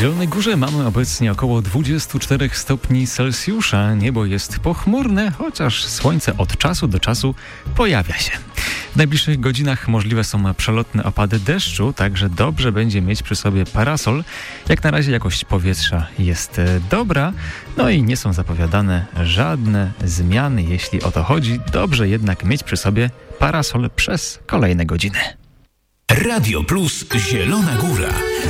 Zielonej Górze mamy obecnie około 24 stopni Celsjusza. Niebo jest pochmurne, chociaż słońce od czasu do czasu pojawia się. W najbliższych godzinach możliwe są przelotne opady deszczu, także dobrze będzie mieć przy sobie parasol. Jak na razie jakość powietrza jest dobra, no i nie są zapowiadane żadne zmiany, jeśli o to chodzi. Dobrze jednak mieć przy sobie parasol przez kolejne godziny. Radio Plus Zielona Góra.